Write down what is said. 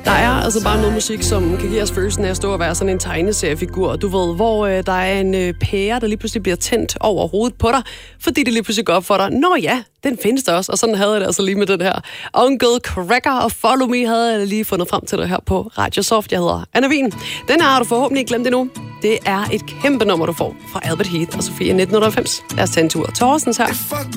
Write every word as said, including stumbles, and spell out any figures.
Der er altså bare noget musik, som kan give os følelsen af at stå og være sådan en tegneseriefigur, du ved, hvor øh, der er en øh, pære, der lige pludselig bliver tændt over hovedet på dig, fordi det lige pludselig går op for dig. Nå ja, den findes der også, og sådan havde jeg det altså lige med den her. Uncle Cracker og Follow Me havde jeg lige fundet frem til dig her på Radio Soft. Jeg hedder Anna Wien. Den har du forhåbentlig ikke glemt endnu. Det er et kæmpe nummer, du får fra Albert Heath og Sofia nitten halvfems. Lad os tage en tur. Torsens her.